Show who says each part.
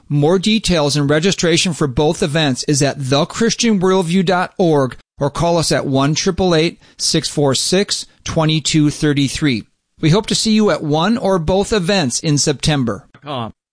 Speaker 1: More details and registration for both events is at thechristianworldview.org or call us at 1-888-646-2233. We hope to see you at one or both events in September.